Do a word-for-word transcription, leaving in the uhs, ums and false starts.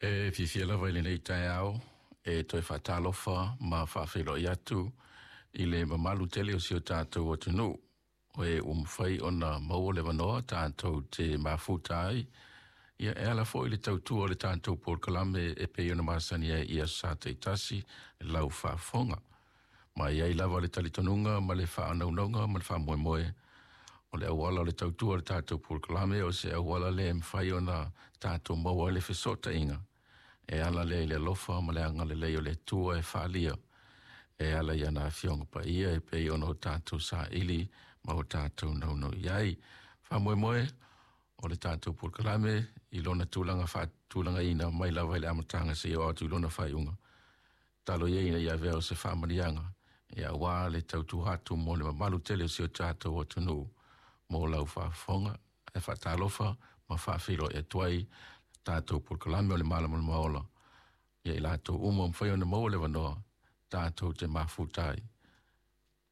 E fifia vai le nei tai au, e toi whatalofa, ma whawhelo i atu, i le mamalu tele o si o tātou o tunu. O e umwhai o na maua le wanoa tātou te mafutai, ia e ala fo i le tautua o le tātou Paul Kalame e pe iona masani e ia sa te tasi, lau whafonga. Ma ia i lava le talitonunga, ma le whaanaunonga, ma le whamoe moe, o le awala o le tautua o le tātou Paul Kalame, o se awala le mwhai o na tātou maua le whisota inga. E ala le le lofa, ma le anga le leo le tua e whalia. E ala ia na fionga pa ia e pe ono tātou sa ili, ma o tātou nau no iai. Whamoe moe, o le tātou Paul Kalame, i lona tūlanga wha tūlanga ina, mai lawa le amatanga se o atu lona whaiunga. Talo ia ina ia veo se whamanianga, e a wā le tautu hatu mo le mamalu tele si o tātou o tunu, mo lau whafonga, e whatalofa, ma whawhiro e tuai, tātou Paul Kalame o le malamu maola. Ia i lātou umo mwhai o na maua le wanoa, tātou te mafutai.